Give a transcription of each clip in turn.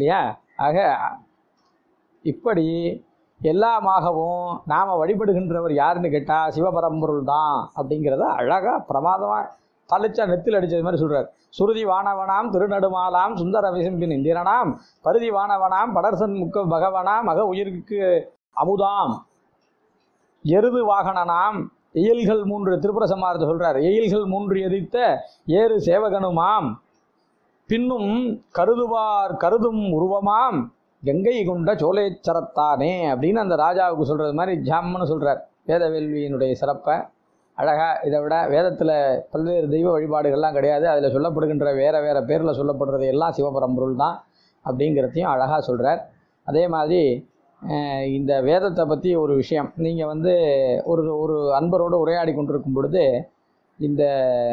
இல்லையா? ஆக இப்படி எல்லாமாகவும் நாம் வழிபடுகின்றவர் யாருன்னு கேட்டால் சிவபரம்பொருள் தான் அப்படிங்கிறத அழகாக பிரமாதமாக பளிச்சா நெத்தில் அடித்தது மாதிரி சொல்கிறார். சுருதி வானவனாம் திருநடுமாலாம் சுந்தர விசும்பின் இந்திரனாம் பருதி வானவனாம் படர்சன் முக்க பகவனாம் மக உயிருக்கு அமுதாம் எருது வாகனனாம் எயில்கள் 3 திருப்புர சமாரத்தை சொல்கிறார். எயில்கள் 3 எரித்த ஏறு சேவகனுமாம் பின்னும் கருதுவார் கருதும் உருவமாம் கங்கை கொண்ட சோலேச்சரத்தானே அப்படின்னு அந்த ராஜாவுக்கு சொல்கிறது மாதிரி ஜாம்னு சொல்கிறார். வேத வேள்வியினுடைய சிறப்பை அழகாக இதை விட வேதத்தில் பல்வேறு தெய்வ வழிபாடுகள்லாம் கிடையாது, அதில் சொல்லப்படுகின்ற வேறு பேரில் சொல்லப்படுறது எல்லாம் சிவபரம்பொருள் தான் அப்படிங்கிறதையும் அழகாக சொல்கிறார். அதே மாதிரி இந்த வேதத்தை பற்றி ஒரு விஷயம், நீங்கள் ஒரு அன்பரோடு உரையாடி கொண்டிருக்கும் பொழுது இந்த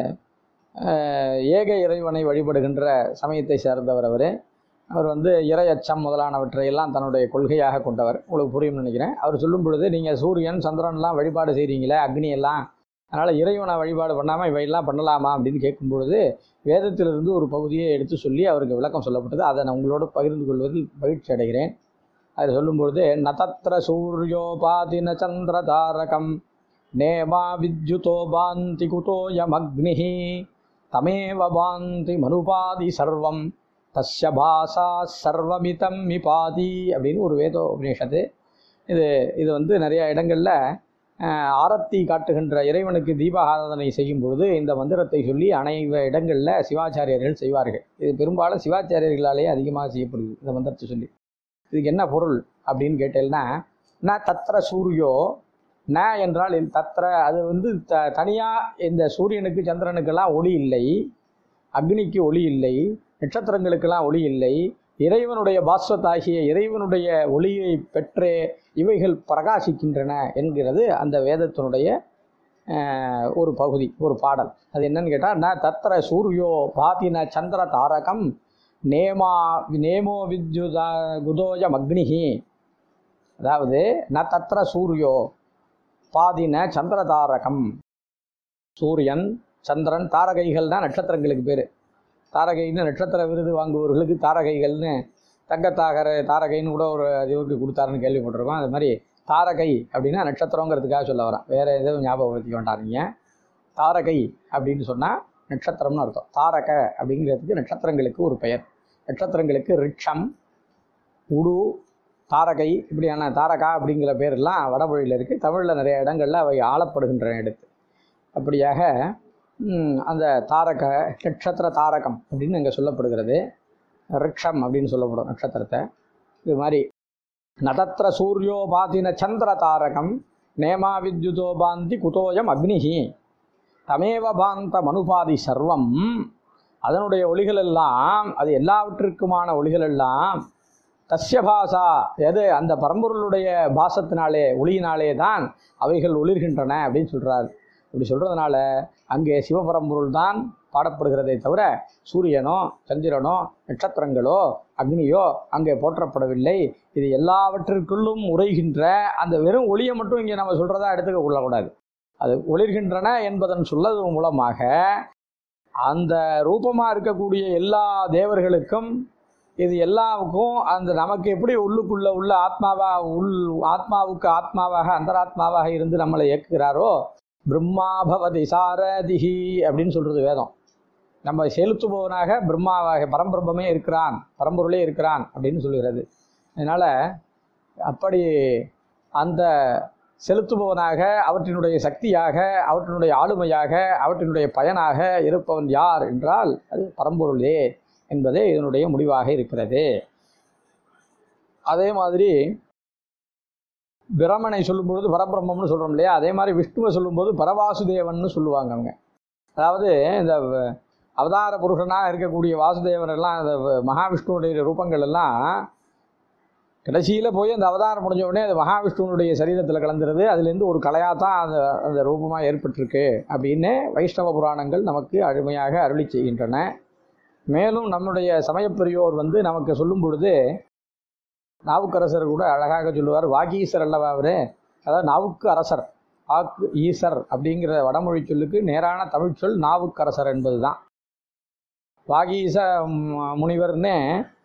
ஏக இறைவனை வழிபடுகின்ற சமயத்தை சேர்ந்தவர் அவர் இறை அச்சம் முதலானவற்றையெல்லாம் தன்னுடைய கொள்கையாக கொண்டவர். உங்களுக்கு புரியும்னு நினைக்கிறேன். அவர் சொல்லும் பொழுது நீங்கள் சூரியன் சந்திரன்லாம் வழிபாடு செய்கிறீங்களே, அக்னியெல்லாம், அதனால் இறைவனை வழிபாடு பண்ணாமல் இவையெல்லாம் பண்ணலாமா அப்படின்னு கேட்கும் பொழுது வேதத்திலிருந்து ஒரு பகுதியை எடுத்து சொல்லி அவருக்கு விளக்கம் சொல்லப்பட்டது. அதை நான் உங்களோடு பகிர்ந்து கொள்வதில் மகிழ்ச்சி அடைகிறேன். அதை சொல்லும்பொழுது நதத்ர சூரியோபாதின சந்திர தாரகம் நேமா வித்யுதோ பாந்தி குதோயமக்னிஹி தமேவ பாந்தி மனுபாதி சர்வம் தஸ்ய பாசா சர்வமிதம் மிபாதி அப்படின்னு ஒரு வேத உபநிஷத்து. இது நிறைய இடங்களில் ஆரத்தி காட்டுகின்ற இறைவனுக்கு தீப ஆராதனை செய்யும் பொழுது இந்த மந்திரத்தை சொல்லி அனைவர இடங்களில் சிவாச்சாரியர்கள் செய்வார்கள். இது பெரும்பாலும் சிவாச்சாரியர்களாலேயே அதிகமாக செய்யப்படுது இந்த மந்திரத்தை சொல்லி. இதுக்கு என்ன பொருள் அப்படின்னு கேட்டேன்னா, ந தத்ர சூரியோ, ந என்றால் தத்ர அது தனியாக இந்த சூரியனுக்கு சந்திரனுக்கெல்லாம் ஒளி இல்லை, அக்னிக்கு ஒளி இல்லை, நட்சத்திரங்களுக்கெல்லாம் ஒளி இல்லை, இறைவனுடைய பாஸ்வத்தாகிய இறைவனுடைய ஒளியை பெற்றே இவைகள் பிரகாசிக்கின்றன என்கிறது அந்த வேதத்தினுடைய ஒரு பகுதி, ஒரு பாடல். அது என்னன்னு கேட்டால், ந தத்ர சூரியோ பாதின சந்திர தாரகம் நேமோ வித்யுதா குதோயம் அக்னிஹி. அதாவது ந தத்ர சூரியோ பாதின சந்திர தாரகம், சூரியன் சந்திரன் தாரகைகள்னா நட்சத்திரங்களுக்கு பேர். தாரகைன்னு நட்சத்திர விருது வாங்குபவர்களுக்கு தாரகைகள்னு தாரகைன்னு கூட ஒரு இதுக்கு கொடுத்தாருன்னு கேள்விப்பட்டிருக்கோம். அது மாதிரி தாரகை அப்படின்னா நட்சத்திரங்கிறதுக்காக சொல்ல வரேன், வேறு எதுவும் ஞாபகப்படுத்திக்க வேண்டாருங்க. தாரகை அப்படின்னு சொன்னால் நட்சத்திரம்னு அர்த்தம். தாரக அப்படிங்கிறதுக்கு நட்சத்திரங்களுக்கு ஒரு பெயர். நட்சத்திரங்களுக்கு ரிட்சம், உடு, தாரகை இப்படியான தாரகா அப்படிங்கிற பேரெல்லாம் வடமொழியில் இருக்குது. தமிழில் நிறைய இடங்களில் அவை ஆளப்படுகின்றன எடுத்து. அப்படியாக அந்த தாரக நட்சத்திர தாரகம் அப்படின்னு இங்கே சொல்லப்படுகிறது. ரிக்ஷம் அப்படின்னு சொல்லப்படும் நட்சத்திரத்தை. இது மாதிரி நதத்ர சூரியோ பாதின சந்திர தாரகம் நேமா வித்யுதோ பாந்தி குதோயம் அக்னிஹி தமேவ பாந்த மனுபாதி சர்வம். அதனுடைய ஒளிகள் எல்லாம், அது எல்லாவற்றிற்குமான ஒளிகள் எல்லாம் தஸ்ய பாசா, எது அந்த பரம்பொருளுடைய பாசத்தினாலே ஒளியினாலே தான் அவைகள் ஒளிர்கின்றன அப்படின்னு சொல்கிறார். இப்படி சொல்கிறதுனால அங்கே சிவபரம்பொருள் தான் பாடப்படுகிறதே தவிர சூரியனோ சந்திரனோ நட்சத்திரங்களோ அக்னியோ அங்கே போற்றப்படவில்லை. இது எல்லாவற்றிற்குள்ளும் உரைகின்ற அந்த வெறும் ஒளியை மட்டும் இங்கே நம்ம சொல்கிறதா எடுத்துக்க கொள்ளக்கூடாது. அது ஒளிர்கின்றன என்பதன் சொல்லது மூலமாக அந்த ரூபமாக இருக்கக்கூடிய எல்லா தேவர்களுக்கும் இது எல்லாவுக்கும் அந்த நமக்கு எப்படி உள்ளுக்குள்ள உள்ள ஆத்மாவுக்கு ஆத்மாவாக அந்தராத்மாவாக இருந்து நம்மளை இயக்குகிறாரோ பிரம்மா பவதி சாரதிஹி அப்படின்னு சொல்கிறது வேதம். நம்ம செலுத்துபவனாக பிரம்மாவாக பரம்பிரம்மே இருக்கிறான், பரம்பொருளே இருக்கிறான் அப்படின்னு சொல்லுகிறது. அதனால் அப்படி அந்த செலுத்துபவனாக, அவற்றினுடைய சக்தியாக, அவற்றினுடைய ஆளுமையாக, அவற்றினுடைய பயனாக இருப்பவன் யார் என்றால் அது பரம்பொருளே என்பதே இதனுடைய முடிவாக இருக்கிறது. அதே மாதிரி பிரமனை சொல்லும்பொழுது பரபிரம்மம்னு சொல்கிறோம் இல்லையா, அதே மாதிரி விஷ்ணுவை சொல்லும்போது பரவாசுதேவன்னு சொல்லுவாங்க அவங்க. அதாவது இந்த அவதார புருஷனாக இருக்கக்கூடிய வாசுதேவரெல்லாம், அந்த மகாவிஷ்ணுவுடைய ரூபங்கள் எல்லாம் கடைசியில் போய் அந்த அவதாரம் முடிஞ்ச உடனே அது மகாவிஷ்ணுவனுடைய சரீரத்தில் கலந்துருது. அதுலேருந்து ஒரு கலையாக தான் அந்த ரூபமாக ஏற்பட்டிருக்கு அப்படின்னு வைஷ்ணவ புராணங்கள் நமக்கு அருமையாக அருளி செய்கின்றன. மேலும் நம்முடைய சமயப்பெரியோர் நமக்கு சொல்லும் பொழுது நாவுக்கரசர் கூட அழகாக சொல்லுவார். வாகீசர் அல்லவா அவர், அதாவது நாவுக்கு அரசர், வாக்கு ஈசர் அப்படிங்கிற வடமொழி சொல்லுக்கு நேரான தமிழ் சொல் நாவுக்கரசர் என்பது தான். வாகீச முனிவர்னு